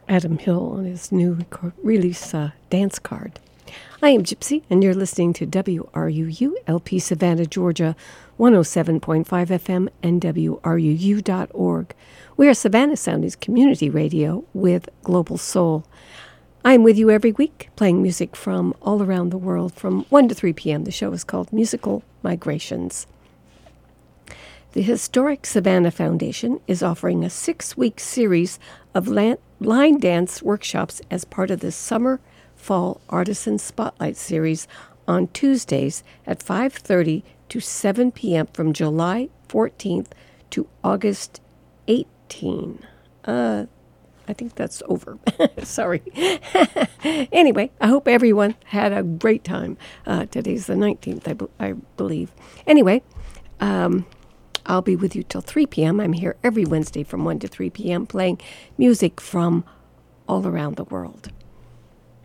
Adam Hill on his new release, Dance Card. I am Gypsy, and you're listening to WRUU, LP Savannah, Georgia, 107.5 FM, and WRUU.org. We are Savannah Sounding's community radio with Global Soul. I'm with you every week, playing music from all around the world from 1 to 3 p.m. The show is called Musical Migrations. The Historic Savannah Foundation is offering a 6-week series of line dance workshops as part of the Summer-Fall Artisan Spotlight Series on Tuesdays at 5:30 to 7 p.m. from July 14th to August 18. I think that's over. Sorry. Anyway, I hope everyone had a great time. Today's the 19th, I believe. Anyway, I'll be with you till 3 p.m. I'm here every Wednesday from 1 to 3 p.m. playing music from all around the world.